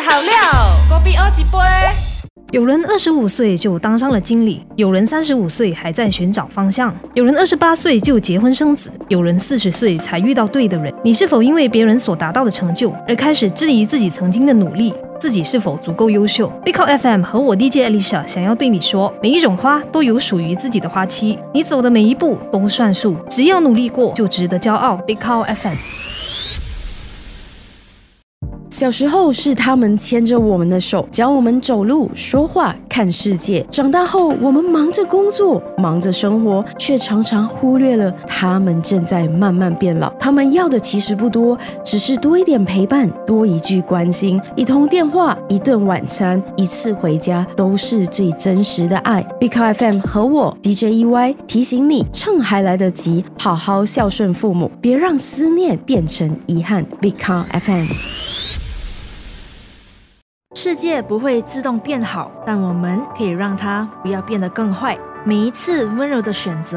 好料，隔壁二几杯。 有人25岁就当上了经理，有人35岁还在寻找方向，有人28岁就结婚生子，有人40岁才遇到对的人。你是否因为别人所达到的成就而开始质疑自己曾经的努力？自己是否足够优秀？ Big Call FM 和我 DJ Alicia 想要对你说，每一种花都有属于自己的花期，你走的每一步都算数，只要努力过就值得骄傲。 Big Call FM。 小时候是他们牵着我们的手，教我们走路、说话、看世界。长大后，我们忙着工作，忙着生活，却常常忽略了他们正在慢慢变老。他们要的其实不多，只是多一点陪伴，多一句关心，一通电话，一顿晚餐，一次回家，都是最真实的爱。Big Call FM 和我 DJ EY 提醒你，趁还来得及，好好孝顺父母，别让思念变成遗憾。Big Call FM。 世界不会自动变好，但我们可以让它不要变得更坏。每一次温柔的选择